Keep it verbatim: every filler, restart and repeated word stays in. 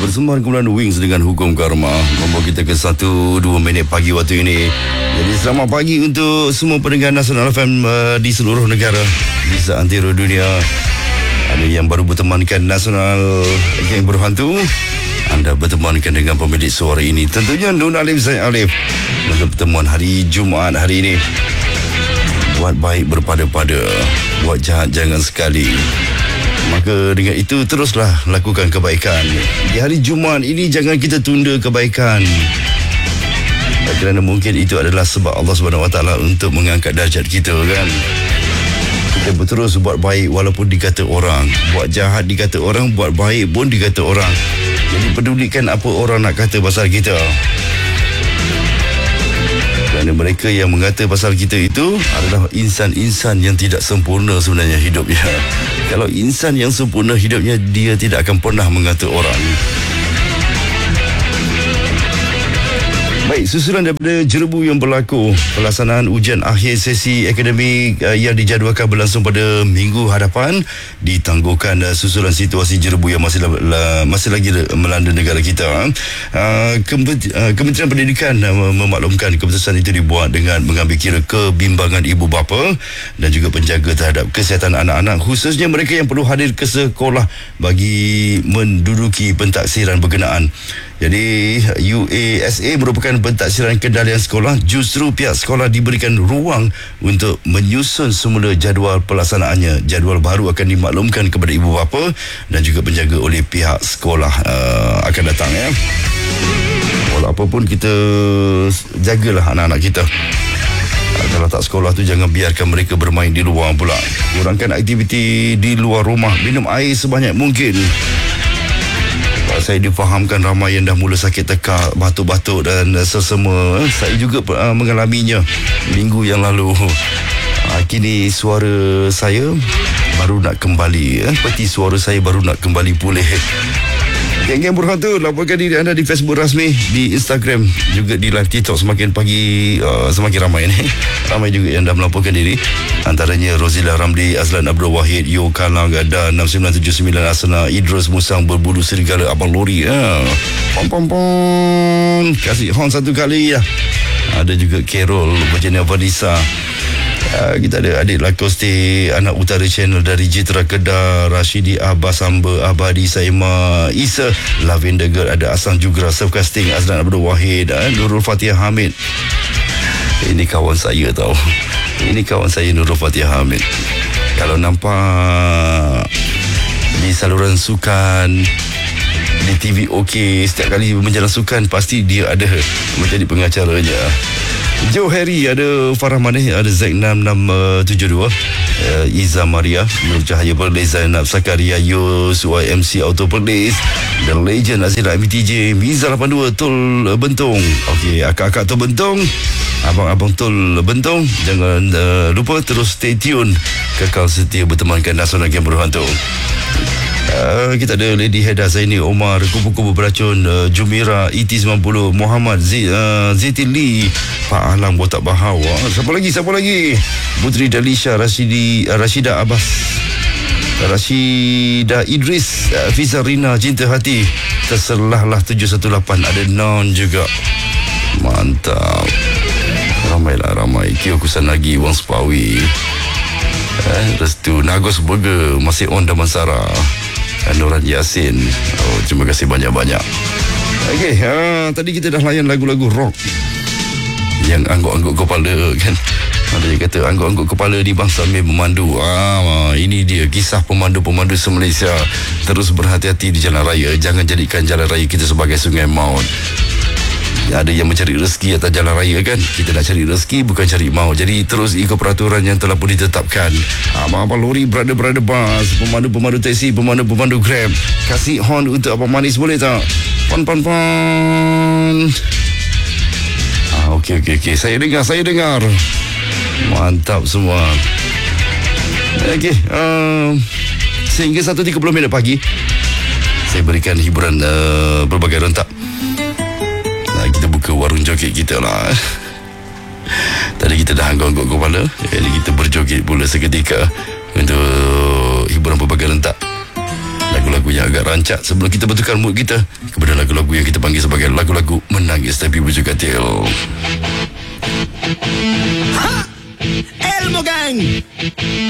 Bersembang kumpulan Wings dengan Hukum Karma membawa kita ke satu dua minit pagi waktu ini. Jadi selamat pagi untuk semua pendengar Nasional F M uh, di seluruh negara, di seantero dunia. Ada yang baru bertemankan Nasional Geng Berhantu, anda bertemankan dengan pemilik suara ini, tentunya Nun Alif Zain Alif. Dalam pertemuan hari Jumaat hari ini, buat baik berpada-pada, buat jahat jangan sekali. Maka dengan itu teruslah lakukan kebaikan. Di hari Jumaat ini jangan kita tunda kebaikan, kerana mungkin itu adalah sebab Allah Subhanahu Wa Taala untuk mengangkat darjat kita kan. Kita berterus buat baik walaupun dikata orang, buat jahat dikata orang, buat baik pun dikata orang. Jadi pedulikan apa orang nak kata pasal kita. Kerana mereka yang mengata pasal kita itu adalah insan-insan yang tidak sempurna sebenarnya hidupnya. Kalau insan yang sempurna hidupnya, dia tidak akan pernah mengata orang. Baik, susulan daripada jerebu yang berlaku, pelaksanaan ujian akhir sesi akademik uh, yang dijadualkan berlangsung pada minggu hadapan ditangguhkan uh, susulan situasi jerebu yang masih la, masih lagi melanda negara kita. Uh, Kementerian Pendidikan uh, memaklumkan keputusan itu dibuat dengan mengambil kira kebimbangan ibu bapa dan juga penjaga terhadap kesihatan anak-anak, khususnya mereka yang perlu hadir ke sekolah bagi menduduki pentaksiran berkenaan. Jadi U A S A merupakan pentaksiran kendalian sekolah. Justru pihak sekolah diberikan ruang untuk menyusun semula jadual pelaksanaannya. Jadual baru akan dimaklumkan kepada ibu bapa dan juga penjaga oleh pihak sekolah uh, akan datang ya. Walau apapun, kita jagalah anak-anak kita. Uh, kalau tak sekolah tu jangan biarkan mereka bermain di luar pula. Kurangkan aktiviti di luar rumah. Minum air sebanyak mungkin. Saya difahamkan ramai yang dah mula sakit tekak, batuk-batuk dan sesama. Saya juga uh, mengalaminya minggu yang lalu. Uh, kini suara saya baru nak kembali, eh? Peti suara saya baru nak kembali pulih. Geng-geng Berhantu, laporkan diri anda di Facebook rasmi, di Instagram, juga di live TikTok. Semakin pagi uh, semakin ramai ni. Ramai juga yang dah melaporkan diri. Antaranya Rozila Ramli, Azlan Abdul Wahid, Yo Kalang, ada enam sembilan tujuh sembilan Asana, Idrus Musang, Berbulu Serigala, Abang Lori. Ha. Pom pom pom. Kasih horn satu kali ya. Ada juga Carol, Berjana Vanessa. Uh, kita ada adik Lakoste, anak utara channel dari Jitra Kedah, Rashidi Abbas Samba, Abadi Saima, Isa Lavender Girl, ada Asang Jugra, Surfcasting, Azlan Abdul Wahid, uh, Nurul Fatihah Hamid. Ini kawan saya tau. Ini kawan saya, Nurul Fatihah Hamid. Kalau nampak di saluran sukan, di T V OK, setiap kali menjalan sukan pasti dia ada menjadi pengacaranya. Joe Harry, ada Farah Maneh, ada Zack enam enam tujuh dua, uh, Iza Maria, Nur Cahaya Perlis, Zainab Sakaria, Yus, Y M C Auto Perlis, The Legend Azila M T J, Miza lapan dua, Tol Bentong. Okey, akak-akak Tol Bentong, abang-abang Tol Bentong, jangan uh, lupa terus stay tune, kekal setia bertemankan Nasional Geng Berhantu. Uh, kita ada Lady Heda Zaini Omar, Kubu-Kubu Beracun, uh, Jumira E T sembilan puluh, Muhammad Z, uh, Ziti Lee, Pak Alam Botak Bahau. uh, Siapa lagi? Siapa lagi? Putri Dalisha, Rashidi, uh, Rashida Abbas, Rashida Idris, uh, Fiza Rina, Cinta Hati, Terselahlah tujuh satu lapan, ada Non juga. Mantap. Ramailah ramai. Kio Kusanagi, Wang Sepawi, eh, Restu Nagos Burger, masih on Damansara, Nuran Yasin. Oh, terima kasih banyak-banyak. Okey, uh, tadi kita dah layan lagu-lagu rock yang angguk-angguk kepala kan. Ada yang kata angguk-angguk kepala di bangsa sambil memandu. Ah, ini dia kisah pemandu-pemandu se-Malaysia. Terus berhati-hati di jalan raya. Jangan jadikan jalan raya kita sebagai sungai maut. Ada yang mencari rezeki atas jalan raya kan. Kita nak cari rezeki, bukan cari maut. Jadi terus ikut peraturan yang telah pun ditetapkan. Abang-abang lori, brother-brother bas, pemandu-pemandu taksi, pemandu-pemandu grab, kasih horn untuk Abang Manis boleh tak? Pon pon pon. Ah, okey okey okey. Saya dengar, saya dengar. Mantap semua. Okey, uh, sehingga satu tiga puluh minit pagi saya berikan hiburan uh, berbagai rentak. Kita buka warung joget kita lah. Tadi kita dah angguk-angguk kepala, jadi kita berjoget pula seketika untuk hiburan berbagai rentak. lagu-lagu yang agak rancak sebelum kita betulkan mood kita kepada lagu-lagu yang kita panggil sebagai lagu-lagu menangis tapi berjuk katil. Ha! Elmo Gang!